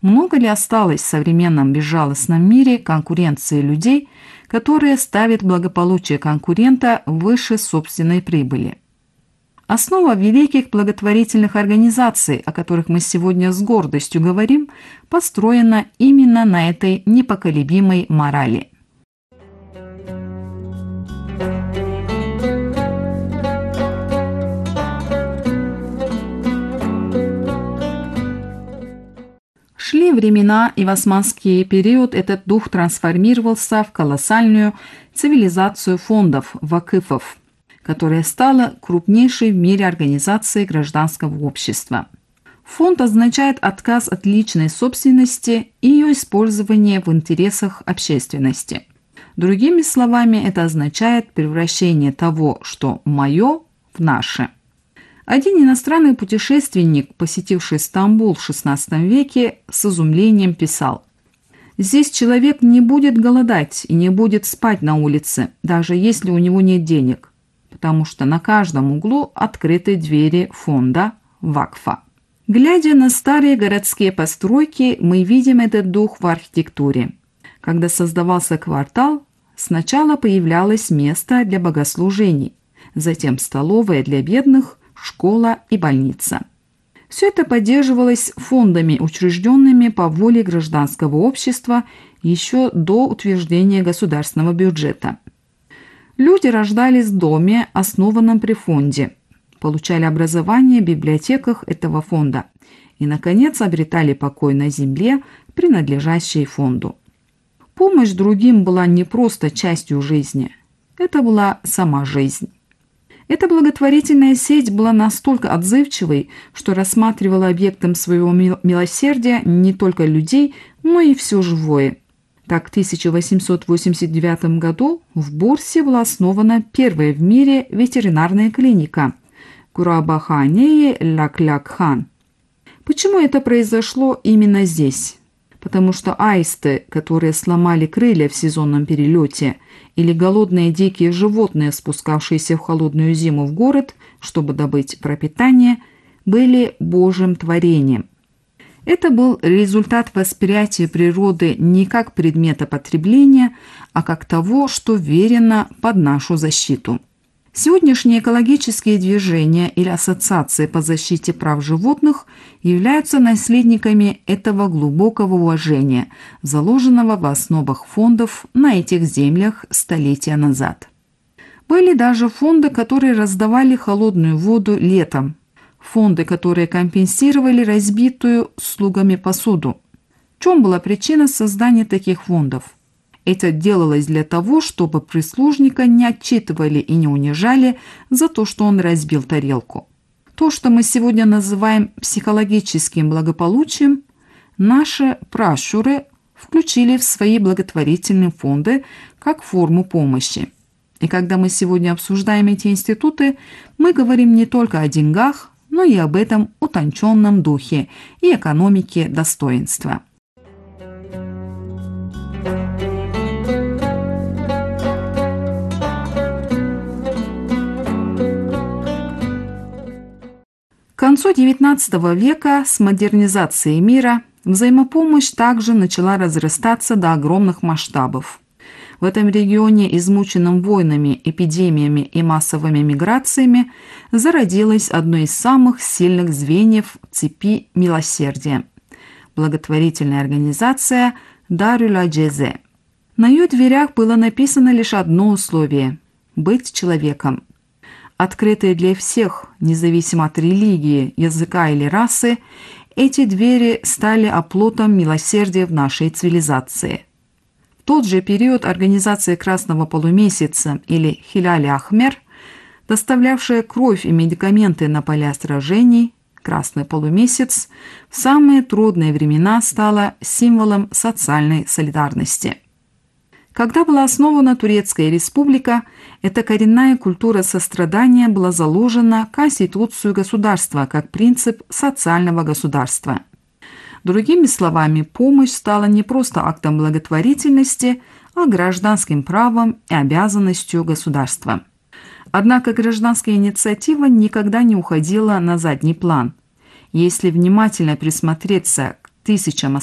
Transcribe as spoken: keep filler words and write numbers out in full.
Много ли осталось в современном безжалостном мире конкуренции людей, которые ставят благополучие конкурента выше собственной прибыли? Основа великих благотворительных организаций, о которых мы сегодня с гордостью говорим, построена именно на этой непоколебимой морали. Шли времена, и в османский период этот дух трансформировался в колоссальную цивилизацию фондов, вакыфов, которая стала крупнейшей в мире организацией гражданского общества. Фонд означает отказ от личной собственности и ее использование в интересах общественности. Другими словами, это означает превращение того, что «моё», в «наше». Один иностранный путешественник, посетивший Стамбул в шестнадцатом веке, с изумлением писал: «Здесь человек не будет голодать и не будет спать на улице, даже если у него нет денег, потому что на каждом углу открыты двери фонда вакфа». Глядя на старые городские постройки, мы видим этот дух в архитектуре. Когда создавался квартал, сначала появлялось место для богослужений, затем столовая для бедных, школа и больница. Все это поддерживалось фондами, учрежденными по воле гражданского общества еще до утверждения государственного бюджета. Люди рождались в доме, основанном при фонде, получали образование в библиотеках этого фонда и, наконец, обретали покой на земле, принадлежащей фонду. Помощь другим была не просто частью жизни, это была сама жизнь. Эта благотворительная сеть была настолько отзывчивой, что рассматривала объектом своего милосердия не только людей, но и все живое. Так, в тысяча восемьсот восемьдесят девятом году в Бурсе была основана первая в мире ветеринарная клиника Гурабаханее Ляк-Ляк-Хан. Почему это произошло именно здесь? Потому что аисты, которые сломали крылья в сезонном перелете, или голодные дикие животные, спускавшиеся в холодную зиму в город, чтобы добыть пропитание, были Божьим творением. Это был результат восприятия природы не как предмета потребления, а как того, что верено под нашу защиту. Сегодняшние экологические движения или ассоциации по защите прав животных являются наследниками этого глубокого уважения, заложенного в основах фондов на этих землях столетия назад. Были даже фонды, которые раздавали холодную воду летом, фонды, которые компенсировали разбитую слугами посуду. В чем была причина создания таких фондов? Это делалось для того, чтобы прислужника не отчитывали и не унижали за то, что он разбил тарелку. То, что мы сегодня называем психологическим благополучием, наши пращуры включили в свои благотворительные фонды как форму помощи. И когда мы сегодня обсуждаем эти институты, мы говорим не только о деньгах, но и об этом утонченном духе и экономике достоинства. К концу девятнадцатого века с модернизацией мира взаимопомощь также начала разрастаться до огромных масштабов. В этом регионе, измученном войнами, эпидемиями и массовыми миграциями, зародилось одно из самых сильных звеньев цепи милосердия – благотворительная организация Дарюл Аджезе. На ее дверях было написано лишь одно условие – быть человеком. Открытые для всех, независимо от религии, языка или расы, эти двери стали оплотом милосердия в нашей цивилизации. В тот же период организация Красного полумесяца или Хиляль-Ахмер, доставлявшая кровь и медикаменты на поля сражений, Красный полумесяц, в самые трудные времена стала символом социальной солидарности. Когда была основана Турецкая республика, эта коренная культура сострадания была заложена в Конституцию государства как принцип социального государства. Другими словами, помощь стала не просто актом благотворительности, а гражданским правом и обязанностью государства. Однако гражданская инициатива никогда не уходила на задний план. Если внимательно присмотреться к тысячам